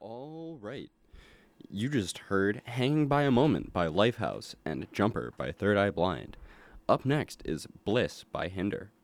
All right. You just heard Hanging by a Moment by Lifehouse and Jumper by Third Eye Blind. Up next is Bliss by Hinder.